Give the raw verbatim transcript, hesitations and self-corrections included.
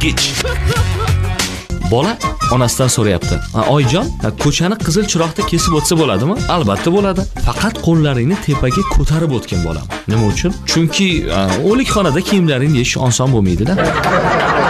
bosqich. Bola onasidan so'rayapti. Oyijon, ko'chani qizil chiroqda kesib o'tsa bo'ladimi? Albatta bo'ladi. Faqat qo'llaringni tepaga ko'tarib o'tgin bolam. Nima uchun? Chunki o'likxonada kiyimlaringni yechish oson bo'lmaydi-da.